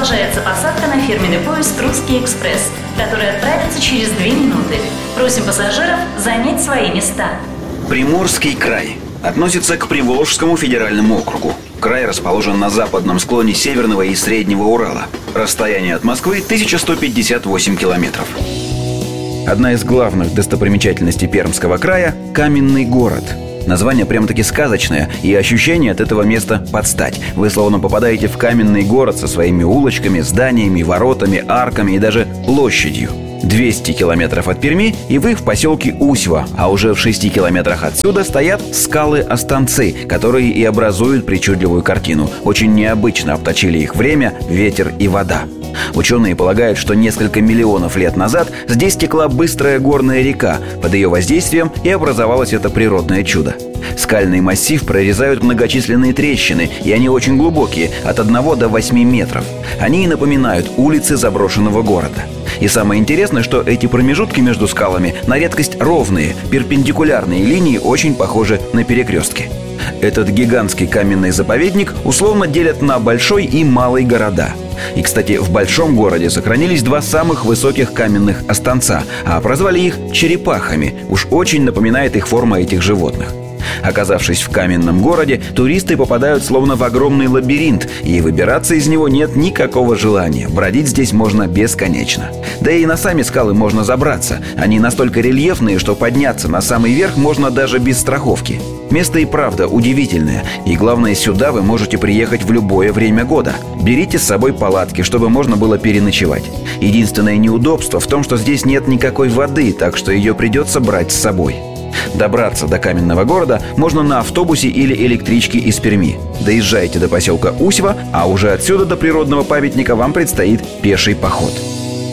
Продолжается посадка на фирменный поезд «Русский экспресс», который отправится через 2 минуты. Просим пассажиров занять свои места. Приморский край относится к Приволжскому федеральному округу. Край расположен на западном склоне Северного и Среднего Урала. Расстояние от Москвы 1158 километров. Одна из главных достопримечательностей Пермского края – Каменный город. Название прямо-таки сказочное, и ощущение от этого места под стать. Вы словно попадаете в каменный город со своими улочками, зданиями, воротами, арками и даже площадью. 200 километров от Перми, и вы в поселке Усьва, а уже в 6 километрах отсюда стоят скалы-останцы, которые и образуют причудливую картину. Очень необычно обточили их время, ветер и вода. Ученые полагают, что несколько миллионов лет назад здесь текла быстрая горная река. Под ее воздействием и образовалось это природное чудо. Скальный массив прорезают многочисленные трещины, и они очень глубокие, от 1 до 8 метров. Они и напоминают улицы заброшенного города. И самое интересное, что эти промежутки между скалами на редкость ровные, перпендикулярные линии очень похожи на перекрестки. Этот гигантский каменный заповедник условно делят на большой и малый города. И, кстати, в большом городе сохранились 2 самых высоких каменных останца, а прозвали их черепахами. Уж очень напоминает их форма этих животных. Оказавшись в каменном городе, туристы попадают словно в огромный лабиринт, и выбираться из него нет никакого желания. Бродить здесь можно бесконечно. Да и на сами скалы можно забраться. Они настолько рельефные, что подняться на самый верх можно даже без страховки. Место и правда удивительное, и главное, сюда вы можете приехать в любое время года. Берите с собой палатки, чтобы можно было переночевать. Единственное неудобство в том, что здесь нет никакой воды, так что ее придется брать с собой. Добраться до каменного города можно на автобусе или электричке из Перми. Доезжаете до поселка Усьва, а уже отсюда до природного памятника вам предстоит пеший поход.